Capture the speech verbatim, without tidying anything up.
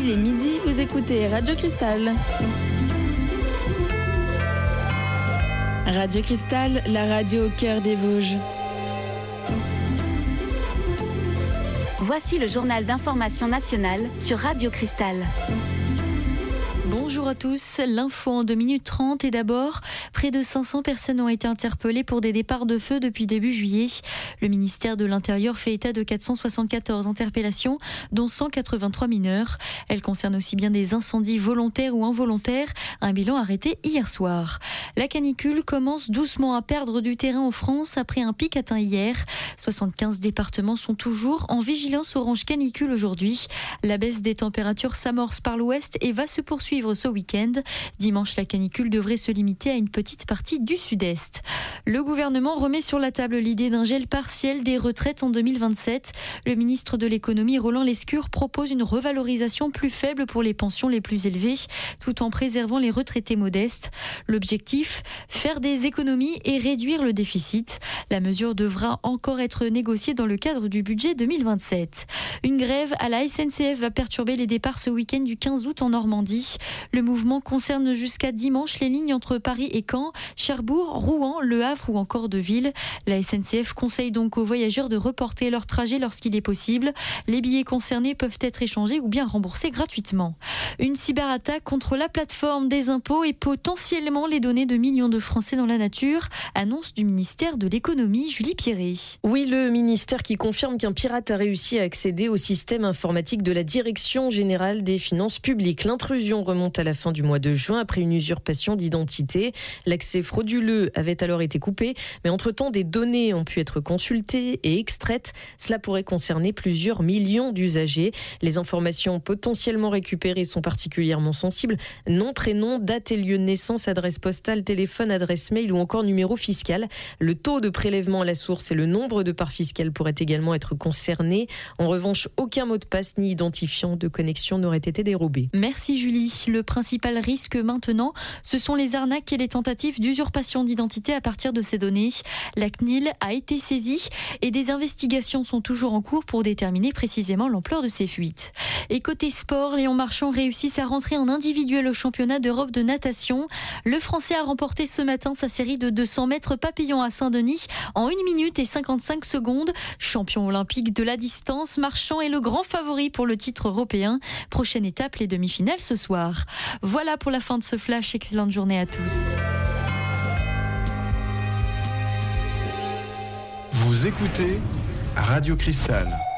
Il est midi, vous écoutez Radio Cristal. Radio Cristal, la radio au cœur des Vosges. Voici le journal d'information nationale sur Radio Cristal. Bonjour à tous, l'info en deux minutes trente et d'abord, près de cinq cents personnes ont été interpellées pour des départs de feu depuis début juillet. Le ministère de l'Intérieur fait état de quatre cent soixante-quatorze interpellations, dont cent quatre-vingt-trois mineurs. Elles concernent aussi bien des incendies volontaires ou involontaires, un bilan arrêté hier soir. La canicule commence doucement à perdre du terrain en France après un pic atteint hier. soixante-quinze départements sont toujours en vigilance orange canicule aujourd'hui. La baisse des températures s'amorce par l'ouest et va se poursuivre ce week-end. Dimanche, la canicule devrait se limiter à une petite partie du sud-est. Le gouvernement remet sur la table l'idée d'un gel partiel des retraites en deux mille vingt-sept. Le ministre de l'économie, Roland Lescure, propose une revalorisation plus faible pour les pensions les plus élevées, tout en préservant les retraités modestes. L'objectif, faire des économies et réduire le déficit. La mesure devra encore être négociée dans le cadre du budget deux mille vingt-sept. Une grève à la S N C F va perturber les départs ce week-end du quinze août en Normandie. Le mouvement concerne jusqu'à dimanche les lignes entre Paris et Caen, Cherbourg, Rouen, Le Havre ou encore Deauville. La S N C F conseille donc aux voyageurs de reporter leur trajet lorsqu'il est possible. Les billets concernés peuvent être échangés ou bien remboursés gratuitement. Une cyberattaque contre la plateforme des impôts et potentiellement les données de millions de Français dans la nature, annonce du ministère de l'économie, Julie Pierret. Oui, le ministère qui confirme qu'un pirate a réussi à accéder au système informatique de la Direction générale des finances publiques. L'intrusion remonte à la fin du mois de juin après une usurpation d'identité. L'accès frauduleux avait alors été coupé, mais entre-temps, des données ont pu être consultées et extraites. Cela pourrait concerner plusieurs millions d'usagers. Les informations potentiellement récupérées sont particulièrement sensibles. Nom, prénom, date et lieu de naissance, adresse postale, téléphone, adresse mail ou encore numéro fiscal. Le taux de prélèvement à la source et le nombre de parts fiscales pourraient également être concernés. En revanche, aucun mot de passe ni identifiant de connexion n'aurait été dérobé. Merci Julie. Le principal risque maintenant, ce sont les arnaques et les tentatives d'usurpation d'identité à partir de ces données. La C N I L a été saisie et des investigations sont toujours en cours pour déterminer précisément l'ampleur de ces fuites. Et côté sport, Léon Marchand réussit sa rentrée en individuel au championnat d'Europe de natation. Le Français a remporté ce matin sa série de deux cents mètres papillon à Saint-Denis en une minute et cinquante-cinq secondes. Champion olympique de la distance, Marchand est le grand favori pour le titre européen. Prochaine étape, les demi-finales ce soir. Voilà pour la fin de ce flash. Excellente journée à tous. Vous écoutez Radio Cristal.